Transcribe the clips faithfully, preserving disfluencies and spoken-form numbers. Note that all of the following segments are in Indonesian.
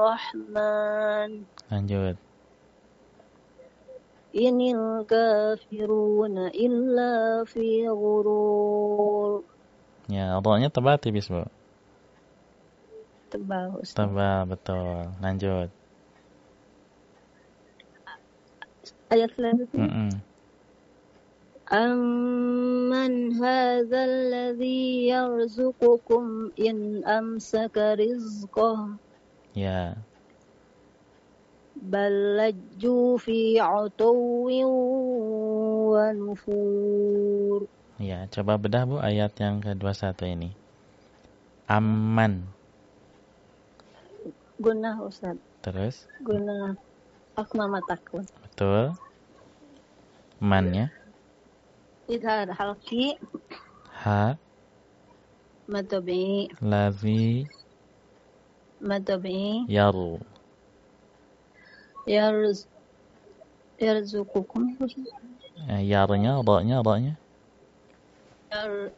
Rahman. Lanjut. Inil kafiruna illa fi ghurur. Ya, rohnya tebal tipis, Bu. Tebal, Ustaz. Tebal, betul. Lanjut. Ayat selanjutnya. Mm-mm. Amman hadzal ladzi yarzuqukum in amsaka rizqah. Ya. Bal lajju fi 'utuwwin wa nufur. Ya, coba bedah, Bu, ayat yang ke dua puluh satu ini. Amman. Gunah, Ustaz. Terus? Gunah akmama takun. Betul. Man-nya. Idhar halki. Ha. Matabi. Lazi. Matabi. Yaru. Yarz. Yarzukukum. Eh, yarnya, rohnya, rohnya. Yar.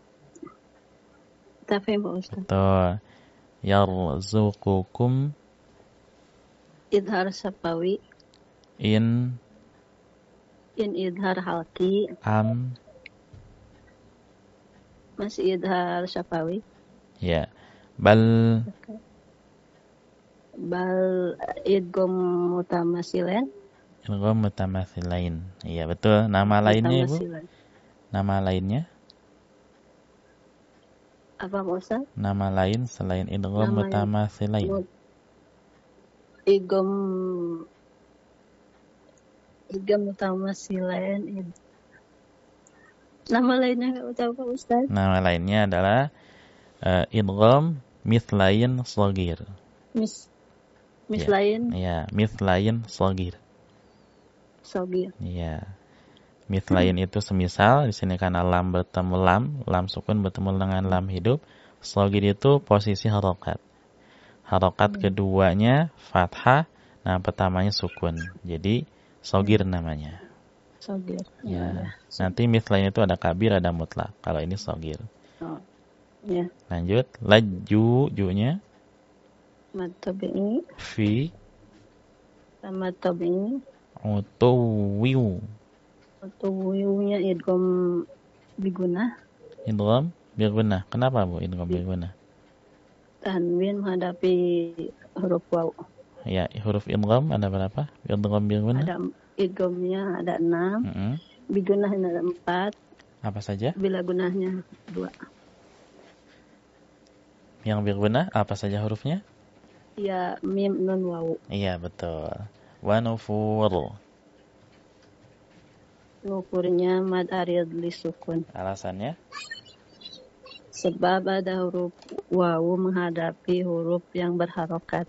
Tafhim, Ustaz. Betul. Yarzukukum. Idhar sapawi. In. In idhar halki. Am. Masih idhar sapawi. Ya. Bal. Bal idgom mutamasilen. Idgham mutamathilain. Iya, betul. Nama lainnya, Ibu? Nama lainnya? Apa, Ustaz? Nama lain selain idgham mutamathilain. Idgom idgom mutamasilen. Nama lainnya enggak tahu, Pak Ustaz. Nama lainnya adalah uh, idgham mithlain shagir. Mis mis ya. lain. Iya, mithlain shagir. Shagir. Iya. Mithlain itu semisal di sini karena lam bertemu lam, lam sukun bertemu dengan lam hidup. Shagir itu posisi harokat. Harokat hmm. keduanya fathah, nah pertamanya sukun. Jadi shagir namanya. Shagir. Ya. ya. Nanti mithlain itu ada kabir, ada mutlak. Kalau ini shagir. Oh. Ya. Lanjut, laju ju-nya matabi'i fi sama tabi'i utuwiu. Utuwiunya idgham bigunah. Idgham bigunah. Kenapa, Bu, idgham bigunah? Tanwin menghadapi huruf waw. Ya, huruf idgham ada berapa? Idgham bigunah? Ada idghamnya ada enam. Mm-hmm. Bigunahnya ada empat. Apa saja? Bila gunahnya dua. Yang bigunah apa saja hurufnya? Ya, mim nun waw. Iya, betul. Wa nufur. Nufurnya mad arid li sukun. Alasannya? Sebab ada huruf waw menghadapi huruf yang berharokat.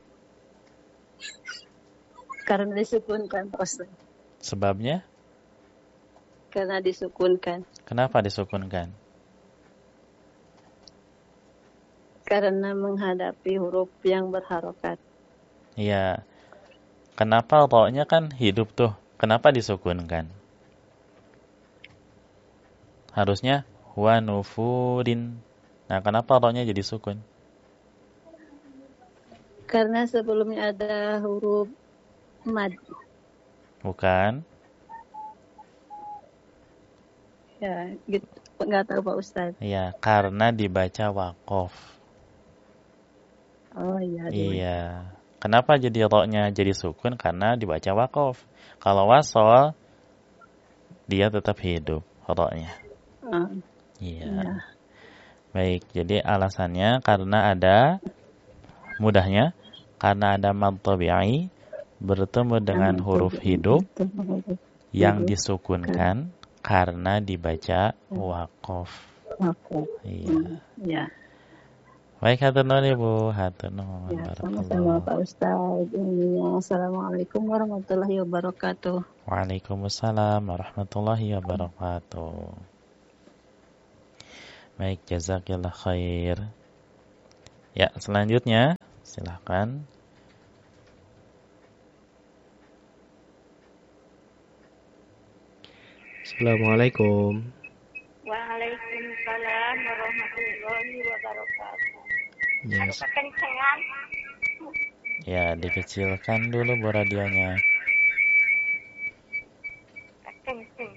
Karena disukunkan, Ustaz. Sebabnya? Karena disukunkan. Kenapa disukunkan? Karena menghadapi huruf yang berharokat. Iya. Kenapa rohnya kan hidup tuh? Kenapa disukunkan? Harusnya wa nufurin. Nah, kenapa rohnya jadi sukun? Karena sebelumnya ada huruf mad. Bukan? Ya, gitu. Enggak tahu, Pak Ustaz. Iya, karena dibaca waqaf. Oh iya. Iya. Kenapa jadi rohnya jadi sukun? Karena dibaca waqaf. Kalau wasol, dia tetap hidup rohnya. Uh, iya. iya. Baik, jadi alasannya karena ada mudahnya karena ada mad tabi'i bertemu dengan huruf hidup yang disukunkan karena dibaca waqaf. Waqaf. Iya. Iya. Baik, hatur nuhun Ibu, hatur nuhun. Ya, sama-sama Pak Ustaz. Assalamualaikum warahmatullahi wabarakatuh. Waalaikumsalam warahmatullahi wabarakatuh. Baik, jazakillah khair. Ya, selanjutnya silakan. Assalamualaikum. Waalaikumsalam warahmatullahi wabarakatuh. Yes. Ya, dikecilkan dulu Bu radionya. Kenceng.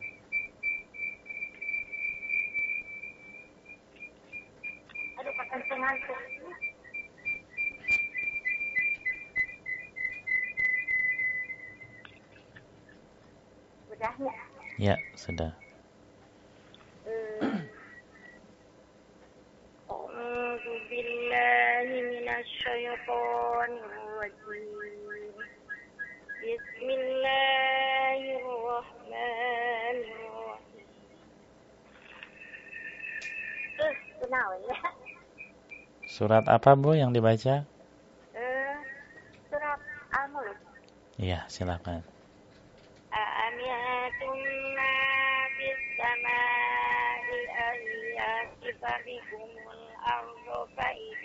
Aduh, kekencengan tuh. Udah ya? Ya, sudah. A'udzu billahi minasyaitonir rajim. Bismillahirrahmanirrahim. Eh, kenal ya? Surat apa Bu yang dibaca? Eh, surat Al-Mulk. Iya, silakan. A'amiyatun nafis samai ayyati farikumul ardo